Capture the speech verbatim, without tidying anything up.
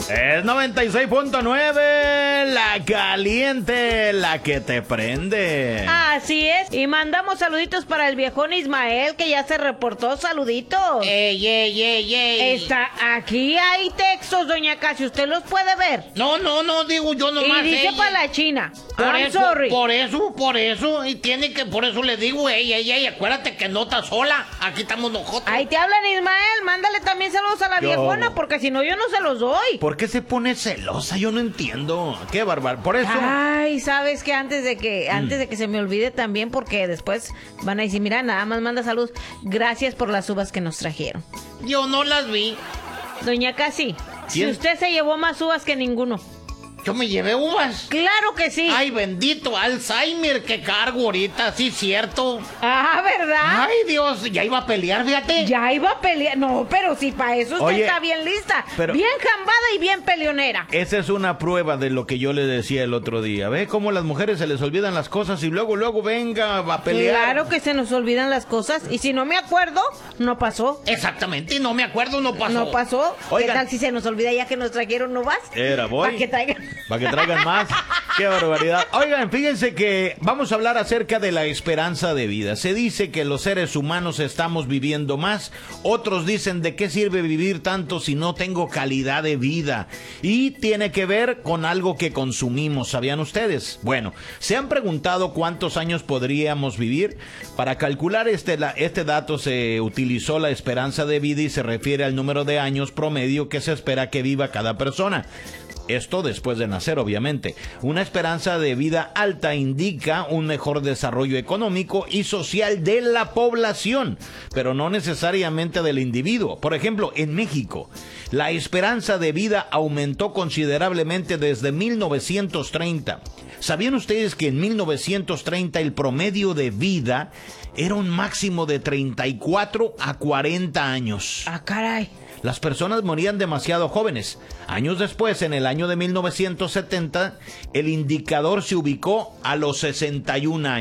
Es noventa y seis punto nueve, la caliente, la que te prende. Así es. Y mandamos saluditos para el viejón Ismael, que ya se reportó. Saluditos. Ey, ey, ey, ey. Está, aquí hay textos, doña Casi, usted los puede ver. No, no, no, digo yo nomás. Y dice ey, para la China. Por I'm eso, sorry. por eso, por eso, y tiene que, por eso le digo, ey, ey, ey, acuérdate que no estás sola, aquí estamos nosotros. Ahí te hablan, Ismael, mándale también saludos a la Yo. viejona, porque si no yo no se los doy. ¿Por qué se pone celosa? Yo no entiendo. Qué bárbaro. Por eso. Ay, sabes que antes de que, antes de que se me olvide también, porque después van a decir, mira, nada más manda saludos. Gracias por las uvas que nos trajeron. Yo no las vi, Doña Casi, si ¿Quién? usted se llevó más uvas que ninguno. yo me llevé uvas. Claro que sí. Ay, bendito Alzheimer que cargo ahorita, sí, cierto. Ah, ¿verdad? Ay, Dios, ya iba a pelear, fíjate. Ya iba a pelear. No, pero si para eso usted Oye, está bien lista. pero- Bien jambada y bien peleonera. Esa es una prueba de lo que yo le decía el otro día. ¿Ve cómo las mujeres se les olvidan las cosas y luego, luego venga a pelear? Claro que se nos olvidan las cosas. Y si no me acuerdo, no pasó. Exactamente, no me acuerdo, no pasó. No pasó. Oigan. ¿Qué tal si se nos olvida ya que nos trajeron uvas? Era, voy. Para que traigan. Para que traigan más. Qué barbaridad. Oigan, fíjense que vamos a hablar acerca de la esperanza de vida. Se dice que los seres humanos estamos viviendo más. Otros dicen, ¿de qué sirve vivir tanto si no tengo calidad de vida? Y tiene que ver con algo que consumimos. ¿Sabían ustedes? Bueno, ¿se han preguntado cuántos años podríamos vivir? Para calcular este, la- este dato se utilizó la esperanza de vida y se refiere al número de años promedio que se espera que viva cada persona. Esto después de nacer, obviamente. Una esperanza de vida alta indica un mejor desarrollo económico y social de la población, pero no necesariamente del individuo. Por ejemplo, en México, la esperanza de vida aumentó considerablemente desde mil novecientos treinta. ¿Sabían ustedes que en mil novecientos treinta el promedio de vida era un máximo de treinta y cuatro a cuarenta años? Ah, caray. Las personas morían demasiado jóvenes. Años después, en el año de mil novecientos setenta, el indicador se ubicó a los sesenta y un años.